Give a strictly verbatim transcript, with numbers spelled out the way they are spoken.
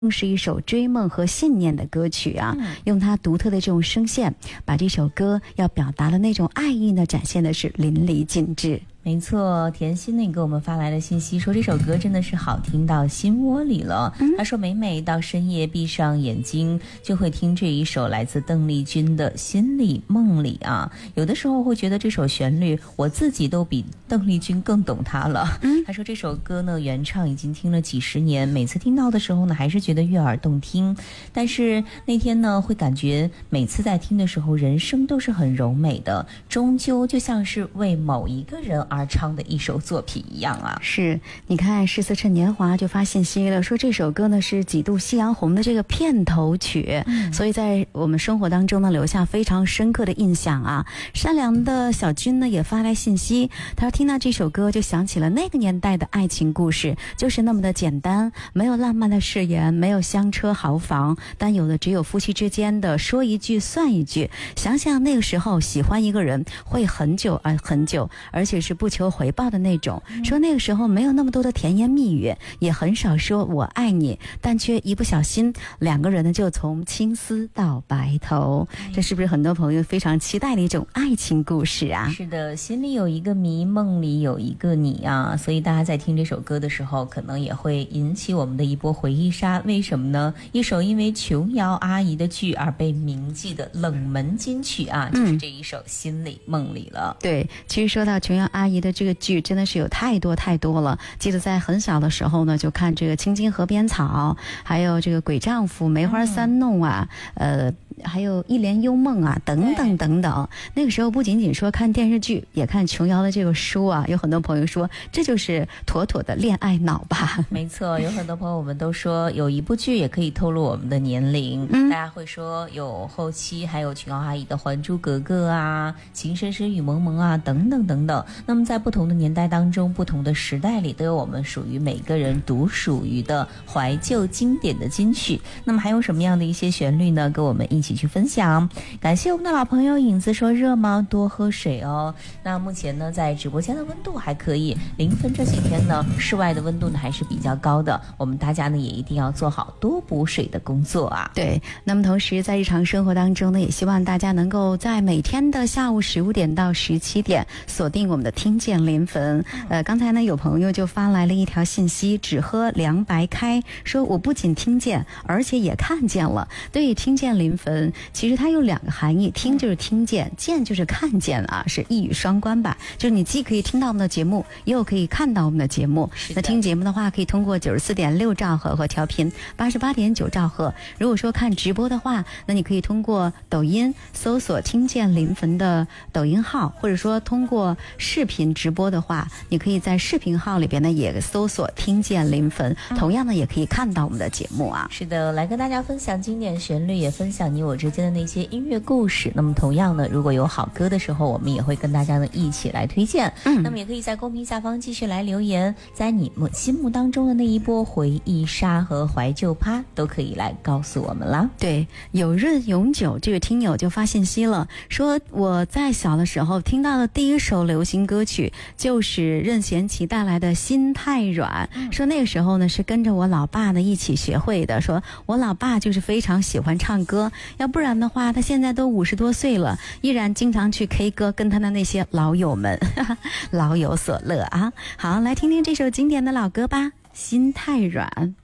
是一首追梦和信念的歌曲啊，嗯、用它独特的这种声线，把这首歌要表达的那种爱意呢，展现的是淋漓尽致。 没错，甜心呢给我们发来的信息说，这首歌真的是好听到心窝里了。嗯、他说每每到深夜闭上眼睛，就会听这一首来自邓丽君的《心里梦里》啊。有的时候会觉得这首旋律，我自己都比邓丽君更懂它了。嗯、他说这首歌呢原唱已经听了几十年，每次听到的时候呢，还是觉得悦耳动听。但是那天呢，会感觉每次在听的时候，人声都是很柔美的，终究就像是为某一个人而唱的一首作品一样啊。 是，你看诗词趁年华就发信息了，说这首歌呢是几度夕阳红的这个片头曲、嗯、所以在我们生活当中呢留下非常深刻的印象啊。善良的小军呢也发来信息，他说听到这首歌就想起了那个年代的爱情故事，就是那么的简单，没有浪漫的誓言，没有香车豪房，但有的只有夫妻之间的说一句算一句。想想那个时候喜欢一个人会很久而很久，而且是不求回报的那种，说那个时候没有那么多的甜言蜜语，也很少说我爱你，但却一不小心两个人呢就从青丝到白头。这是不是很多朋友非常期待的一种爱情故事啊？ 是的，心里有一个谜，梦里有一个你啊。所以大家在听这首歌的时候，可能也会引起我们的一波回忆杀。为什么呢？一首因为琼瑶阿姨的剧而被铭记的冷门金曲啊，就是这一首《心里梦里》了。 对，其实说到琼瑶阿姨的这个剧真的是有太多太多了。记得在很小的时候呢，就看这个青青河边草，还有这个鬼丈夫、梅花三弄啊，嗯、呃还有一帘幽梦啊，等等等等。那个时候不仅仅说看电视剧，也看琼瑶的这个书啊。有很多朋友说这就是妥妥的恋爱脑吧。 没错，有很多朋友我们都说有一部剧也可以透露我们的年龄、嗯、大家会说有后期还有琼瑶阿姨的《还珠格格》啊，《情深深雨蒙蒙》啊，等等等等。那么在不同的年代当中，不同的时代里，都有我们属于每个人独属于的怀旧经典的金曲。那么还有什么样的一些旋律呢？跟我们一起去分享。感谢我们的老朋友影子说热吗？多喝水哦。那目前呢，在直播间的温度还可以，临汾这几天呢，室外的温度呢还是比较高的。我们大家呢也一定要做好多补水的工作啊。 对，那么同时在日常生活当中呢，也希望大家能够在每天的下午十五点到十七点锁定我们的听见临汾。呃，刚才呢有朋友就发来了一条信息，只喝凉白开，说我不仅听见，而且也看见了。对于听见临汾，其实它有两个含义，听就是听见，见就是看见啊，是一语双关吧。就是你既可以听到我们的节目，又可以看到我们的节目。那听节目的话，可以通过九十四点六兆赫和调频八十八点九兆赫。如果说看直播的话，那你可以通过抖音搜索听见临汾的抖音号，或者说通过视频直播的话，你可以在视频号里边呢也搜索听见临汾，同样呢也可以看到我们的节目啊。 是的，来跟大家分享经典旋律，也分享你我之间的那些音乐故事。那么同样呢，如果有好歌的时候，我们也会跟大家呢一起来推荐。嗯，那么也可以在公屏下方继续来留言，在你们心目当中的那一波回忆杀和怀旧趴都可以来告诉我们啦。 对，有润永久这位听友就发信息了，说我在小的时候听到的第一首流行歌曲就是任贤齐带来的《心太软》，说那个时候呢是跟着我老爸呢一起学会的，说我老爸就是非常喜欢唱歌，要不然的话他现在都五十多岁了，依然经常去 K 歌，跟他的那些老友们老有所乐啊。好，来听听这首经典的老歌吧，《心太软》。